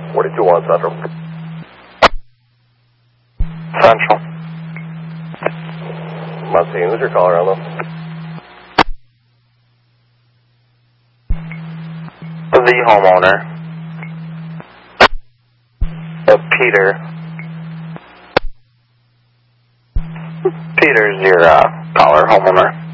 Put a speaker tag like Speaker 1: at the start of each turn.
Speaker 1: 42-1 Central.
Speaker 2: Central.
Speaker 1: Mustang, who's your caller on though?
Speaker 2: The homeowner. Peter. Peter's your caller, homeowner.